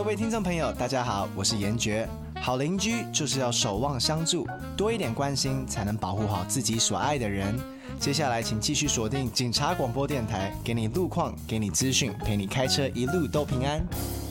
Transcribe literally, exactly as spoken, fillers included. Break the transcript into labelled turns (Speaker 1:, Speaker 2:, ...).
Speaker 1: 位听众朋友，大家好，我是严爵。好邻居就是要守望相助，多一点关心，才能保护好自己所爱的人。接下来，请继续锁定警察广播电台，给你路况，给你资讯，陪你开车一路都平安。